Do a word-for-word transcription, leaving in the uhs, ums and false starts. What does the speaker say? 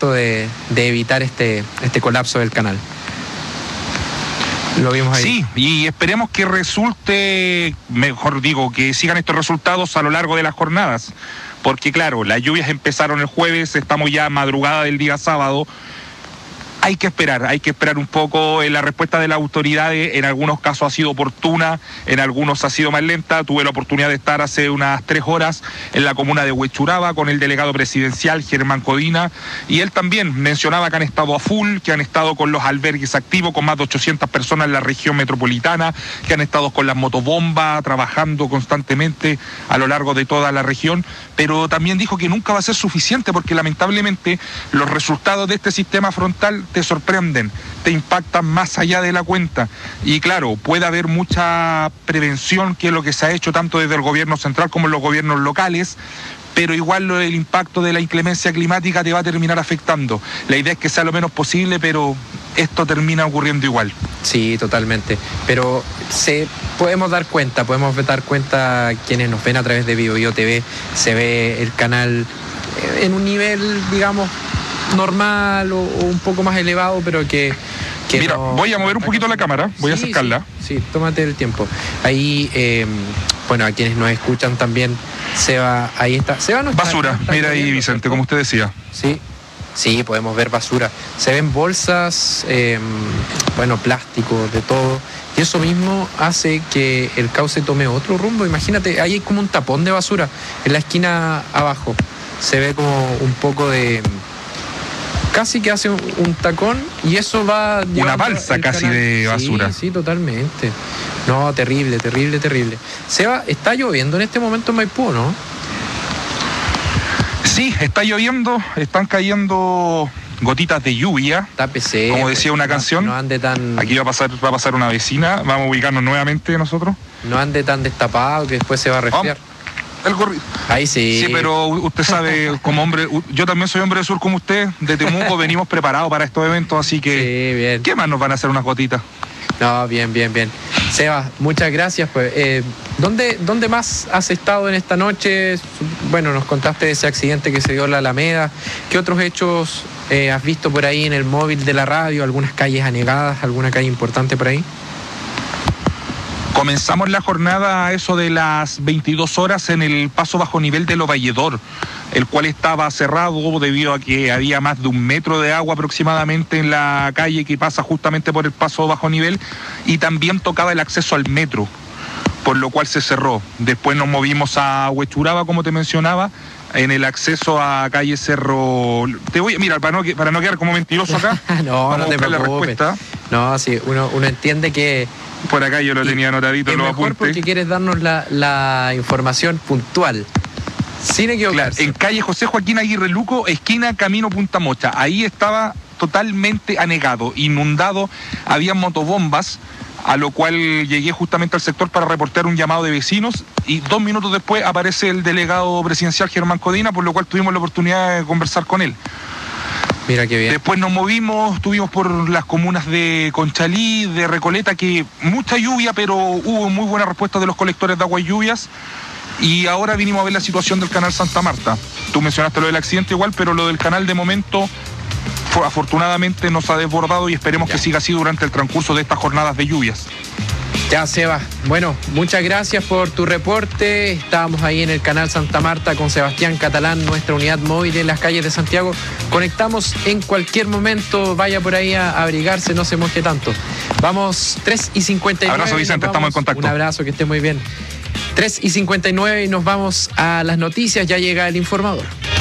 ¿cierto?, de, de evitar este, este colapso del canal. Lo vimos ahí. Sí, y esperemos que resulte, mejor digo, que sigan estos resultados a lo largo de las jornadas. Porque claro, las lluvias empezaron el jueves, estamos ya a madrugada del día sábado. Hay que esperar, hay que esperar un poco. La respuesta de las autoridades en algunos casos ha sido oportuna, en algunos ha sido más lenta. Tuve la oportunidad de estar hace unas tres horas en la comuna de Huechuraba con el delegado presidencial Germán Codina, y él también mencionaba que han estado a full, que han estado con los albergues activos, con más de ochocientas personas en la región metropolitana, que han estado con las motobombas, trabajando constantemente a lo largo de toda la región, pero también dijo que nunca va a ser suficiente porque lamentablemente los resultados de este sistema frontal te sorprenden, te impactan más allá de la cuenta. Y claro, puede haber mucha prevención, que es lo que se ha hecho tanto desde el gobierno central como en los gobiernos locales, pero igual el impacto de la inclemencia climática te va a terminar afectando. La idea es que sea lo menos posible, pero esto termina ocurriendo igual. Sí, totalmente. Pero se, podemos dar cuenta, podemos dar cuenta quienes nos ven a través de Bio Bio T V, se ve el canal en un nivel, digamos, normal o, o un poco más elevado, pero que... que Mira, no, voy a mover un poquito la cámara, voy sí, a acercarla. Sí, sí, tómate el tiempo. Ahí, eh, bueno, a quienes nos escuchan también, Seba, ahí está. Seba no está, basura, no está mira ahí, lloviendo, Vicente, ¿cierto? como usted decía. Sí, sí, podemos ver basura. Se ven bolsas, eh, bueno, plástico, de todo. Y eso mismo hace que el cauce tome otro rumbo. Imagínate, ahí hay como un tapón de basura en la esquina abajo. Se ve como un poco de... Casi que hace un, un tacón y eso va... Una balsa casi canal. de basura. Sí, sí, totalmente. No, terrible, terrible, terrible. Seba, está lloviendo en este momento en Maipú, ¿no? Sí, está lloviendo, están cayendo gotitas de lluvia. Tápese. Como decía una no, canción. No ande tan... Aquí va a pasar, va a pasar una vecina, vamos a ubicarnos nuevamente nosotros. No ande tan destapado que después se va a resfriar. El gorri... Ahí sí. Sí, pero usted sabe, como hombre, yo también soy hombre de sur como usted, de Temuco, venimos preparados para estos eventos, así que... Sí, bien. ¿Qué más nos van a hacer unas gotitas? No, bien, bien, bien. Seba, muchas gracias. Pues, eh, ¿dónde, ¿Dónde más has estado en esta noche? Bueno, nos contaste de ese accidente que se dio en la Alameda. ¿Qué otros hechos eh, has visto por ahí en el móvil de la radio? ¿Algunas calles anegadas? ¿Alguna calle importante por ahí? Comenzamos la jornada a eso de las veintidós horas en el paso bajo nivel de Lo Valledor, el cual estaba cerrado debido a que había más de un metro de agua aproximadamente en la calle que pasa justamente por el paso bajo nivel, y también tocaba el acceso al metro, por lo cual se cerró. Después nos movimos a Huechuraba, como te mencionaba, en el acceso a calle Cerro... Te voy, mira, para no, para no quedar como mentiroso acá, no, vamos no a te buscar la preocupes. respuesta. No, sí, uno, uno entiende que... Por acá yo lo tenía anotadito en los mejor apuntes. Porque quieres darnos la, la información puntual, sin equivocarse. Claro, en calle José Joaquín Aguirre Luco, esquina Camino Punta Mocha. Ahí estaba totalmente anegado, inundado, había motobombas, a lo cual llegué justamente al sector para reportar un llamado de vecinos, y dos minutos después aparece el delegado presidencial Germán Codina, por lo cual tuvimos la oportunidad de conversar con él. Mira qué bien. Después nos movimos, estuvimos por las comunas de Conchalí, de Recoleta, que mucha lluvia, pero hubo muy buena respuesta de los colectores de agua y lluvias. Y ahora vinimos a ver la situación del canal Santa Marta. Tú mencionaste lo del accidente igual, pero lo del canal de momento fue, afortunadamente nos ha desbordado, y esperemos ya. que siga así durante el transcurso de estas jornadas de lluvias. Ya, Seba. Bueno, muchas gracias por tu reporte. Estábamos ahí en el canal Santa Marta con Sebastián Catalán, nuestra unidad móvil en las calles de Santiago. Conectamos en cualquier momento, vaya por ahí a abrigarse, no se moje tanto. Vamos, tres y cincuenta y nueve. Abrazo, Vicente, estamos en contacto. Un abrazo, que esté muy bien. tres y cincuenta y nueve y nos vamos a las noticias, ya llega el informador.